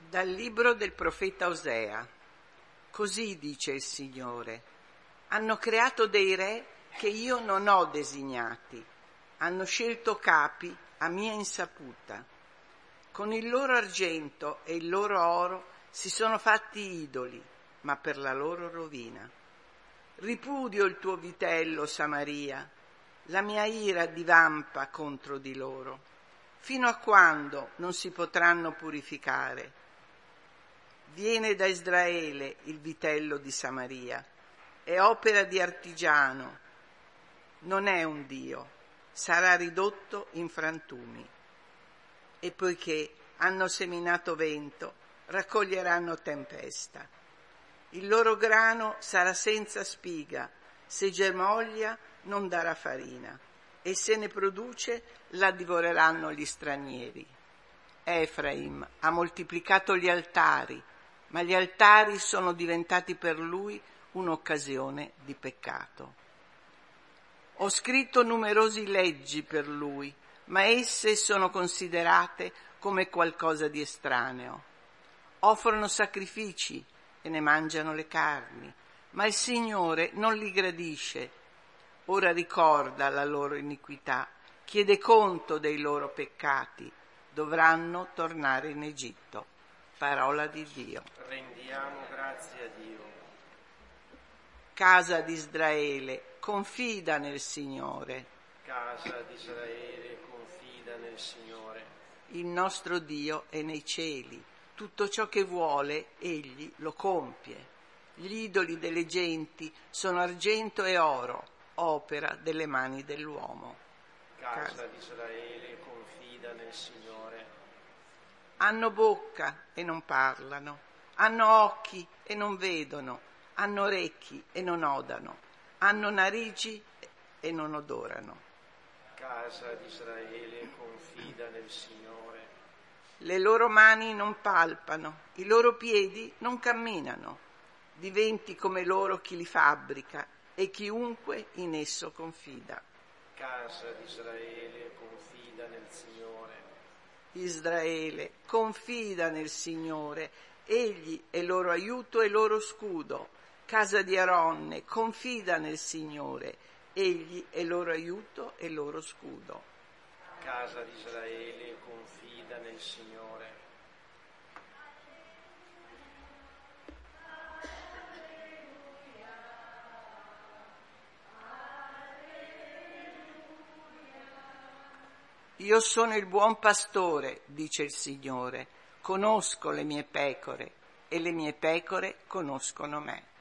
Dal libro del profeta Osea. Così dice il Signore: hanno creato dei re che io non ho designati, hanno scelto capi a mia insaputa. Con il loro argento e il loro oro si sono fatti idoli, ma per la loro rovina. Ripudio il tuo vitello, Samaria, la mia ira divampa contro di loro. Fino a quando non si potranno purificare? Viene da Israele il vitello di Samaria, è opera di artigiano, non è un Dio, sarà ridotto in frantumi. E poiché hanno seminato vento, raccoglieranno tempesta. Il loro grano sarà senza spiga, se germoglia non darà farina, e se ne produce la divoreranno gli stranieri. Efraim ha moltiplicato gli altari, ma gli altari sono diventati per lui un'occasione di peccato. Ho scritto numerose leggi per lui, ma esse sono considerate come qualcosa di estraneo. Offrono sacrifici e ne mangiano le carni, ma il Signore non li gradisce. Ora ricorda la loro iniquità, chiede conto dei loro peccati, dovranno tornare in Egitto. Parola di Dio. Rendiamo grazie a Dio. Casa di Israele, confida nel Signore. Casa di Israele, confida nel Signore. Il nostro Dio è nei cieli. Tutto ciò che vuole, Egli lo compie. Gli idoli delle genti sono argento e oro, opera delle mani dell'uomo. Casa di Israele, confida nel Signore. Hanno bocca e non parlano, hanno occhi e non vedono, hanno orecchi e non odano, hanno narici e non odorano. Casa di Israele, confida nel Signore. Le loro mani non palpano, i loro piedi non camminano. Diventi come loro chi li fabbrica e chiunque in esso confida. Casa di Israele, confida nel Signore. Israele, confida nel Signore, Egli è loro aiuto e loro scudo. Casa di Aronne, confida nel Signore, Egli è loro aiuto e loro scudo. Casa di Israele, confida nel Signore. Io sono il buon pastore, dice il Signore, conosco le mie pecore e le mie pecore conoscono me.